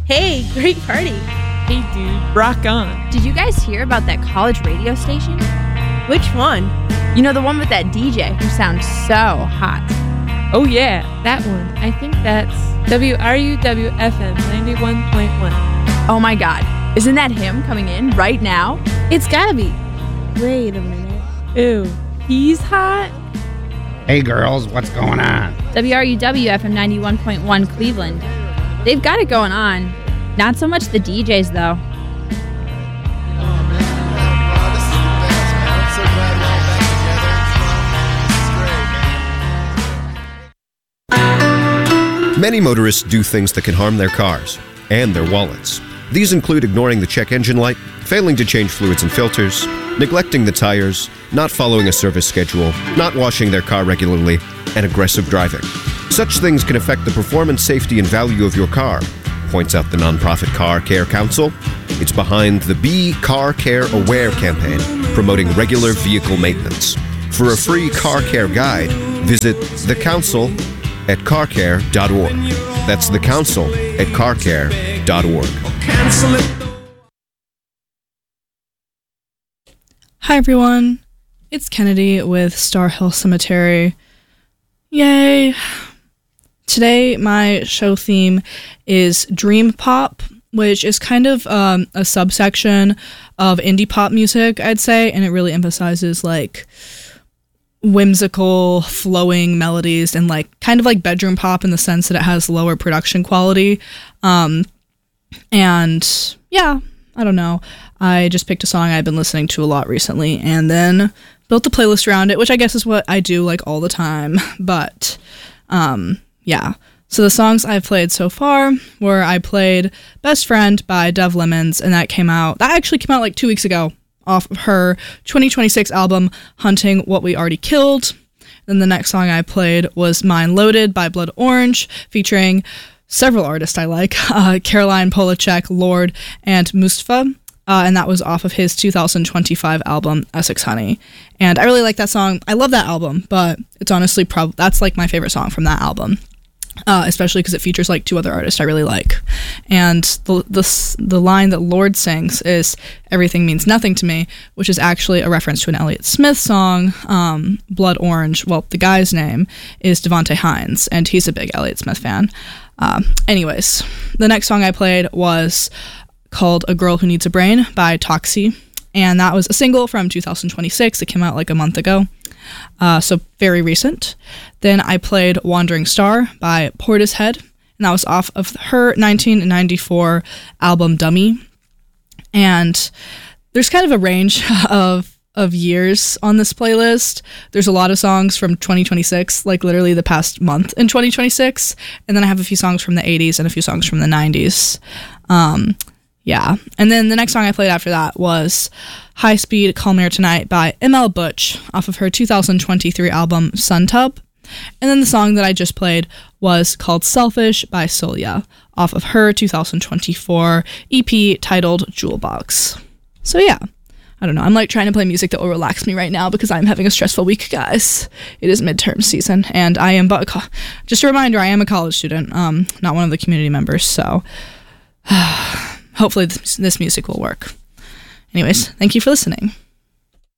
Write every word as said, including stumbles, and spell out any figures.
Hey, great party. Hey, dude, rock on. Did you guys hear about that college radio station? Which one? You know, the one with that D J who sounds so hot. Oh, yeah, that one. I think that's W R U W F M ninety-one point one. Oh, my God. Isn't that him coming in right now? It's gotta be. Wait a minute. Ew, he's hot? Hey, girls, what's going on? W R U W F M ninety-one point one Cleveland. They've got it going on. Not so much the D Js, though. Many motorists do things that can harm their cars and their wallets. These include ignoring the check engine light, failing to change fluids and filters, neglecting the tires, not following a service schedule, not washing their car regularly, and aggressive driving. Such things can affect the performance, safety, and value of your car, points out the nonprofit Car Care Council. It's behind the Be Car Care Aware campaign, promoting regular vehicle maintenance. For a free car care guide, visit the council at car care dot org. That's the council at car care dot org. Hi everyone, it's Kennedy with Star Hill Cemetery. Yay! Today my show theme is dream pop, which is kind of um, a subsection of indie pop music, I'd say, and it really emphasizes like whimsical flowing melodies and like kind of like bedroom pop in the sense that it has lower production quality. Um, and yeah, I don't know. I just picked a song I've been listening to a lot recently and then built a playlist around it, which I guess is what I do like all the time. But um, yeah. So the songs I've played so far were I played Best Friend by Dev Lemons, and that came out, that actually came out like two weeks ago off of her twenty twenty-six album, Hunting What We Already Killed. Then the next song I played was Mind Loaded by Blood Orange, featuring several artists I like, uh, Caroline Polachek, Lorde, and Mustafa. Uh, and that was off of his two thousand twenty-five album, Essex Honey. And I really like that song. I love that album, but it's honestly, prob- that's like my favorite song from that album. Uh, especially because it features like two other artists I really like. And the, the the line that Lorde sings is "Everything Means Nothing to Me," which is actually a reference to an Elliott Smith song, um, Blood Orange. Well, the guy's name is Devonte Hines, and he's a big Elliott Smith fan. Uh, anyways, the next song I played was called "A Girl Who Needs a Brain" by Toxie, and that was a single from two thousand twenty-six. It came out like a month ago. Uh, so very recent. Then I played Wandering Star by Portishead, and that was off of her nineteen ninety-four album Dummy. And there's kind of a range of of years on this playlist. There's a lot of songs from twenty twenty-six, like literally the past month in twenty twenty-six, and then I have a few songs from the eighties and a few songs from the nineties. Um, yeah, and then the next song I played after that was High Speed Calm Air Tonight by M L Butch off of her two thousand twenty-three album Suntub. And then the song that I just played was called Selfish by Solia off of her two thousand twenty-four E P titled Jewel Box. So yeah, I don't know. I'm like trying to play music that will relax me right now because I'm having a stressful week, guys. It is midterm season, and I am, but just a reminder, I am a college student, um, not one of the community members, so hopefully this, this music will work. Anyways, thank you for listening.